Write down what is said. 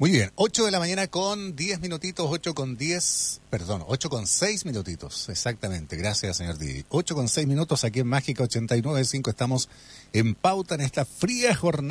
Muy bien, 8 de la mañana con 10 minutitos, 8 con 6 minutitos, exactamente, gracias señor Didi. 8 con 6 minutos aquí en Mágica 89.5, estamos en pauta en esta fría jornada.